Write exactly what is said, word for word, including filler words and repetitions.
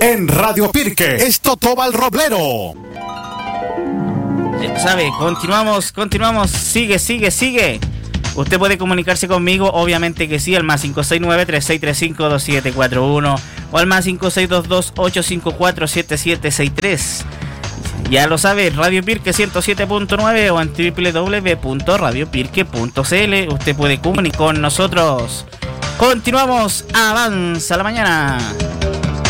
En Radio Pirque, esto toma el roblero. ¿Sabe? Continuamos, continuamos. Sigue, sigue, sigue. Usted puede comunicarse conmigo, obviamente que sí, al más cinco seis nueve, tres seis tres cinco, dos siete cuatro uno o al más cinco seis dos dos, ocho cinco cuatro, siete siete seis tres. Ya lo sabe, Radio Pirque ciento siete punto nueve o en doble u doble u doble u punto radio pirque punto c l. Usted puede comunicar con nosotros. Continuamos, avanza la mañana.